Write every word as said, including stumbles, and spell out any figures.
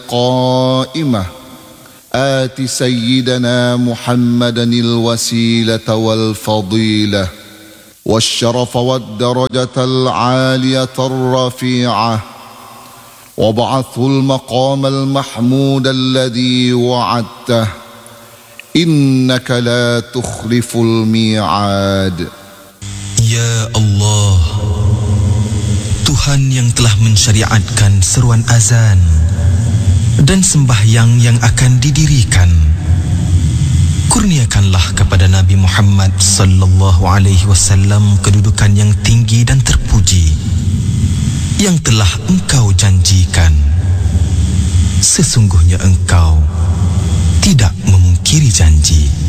القائمة آت سيدنا محمدا الوسيلة والفضيلة والشرف والدرجة العالية الرفيعة وابعثه المقام المحمود الذي وعدته إنك لا تخلف الميعاد. Ya Allah, Tuhan yang telah mensyariatkan seruan azan dan sembahyang yang akan didirikan, kurniakanlah kepada Nabi Muhammad sallallahu alaihi wasallam kedudukan yang tinggi dan terpuji yang telah engkau janjikan. Sesungguhnya engkau tidak memungkiri janji.